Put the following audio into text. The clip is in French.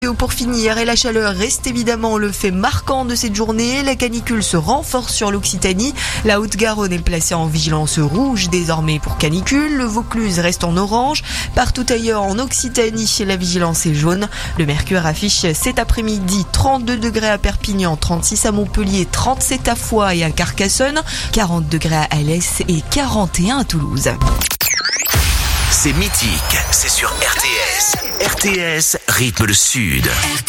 météo pour finir et la chaleur reste évidemment le fait marquant de cette journée. La canicule se renforce sur l'Occitanie. La Haute-Garonne est placée en vigilance rouge désormais pour canicule. Le Vaucluse reste en orange. Partout ailleurs en Occitanie, la vigilance est jaune. Le mercure affiche cet après-midi 32 degrés à Perpignan, 36 à Montpellier, 37 à Foix et à Carcassonne, 40 degrés à Alès et 41 à Toulouse. C'est mythique, c'est sur RTS. RTS rythme le Sud.